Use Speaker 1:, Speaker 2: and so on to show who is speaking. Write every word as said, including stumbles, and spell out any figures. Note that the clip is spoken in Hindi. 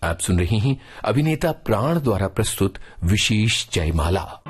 Speaker 1: आप सुन रही हैं अभिनेता प्राण द्वारा प्रस्तुत विशेष जयमाला।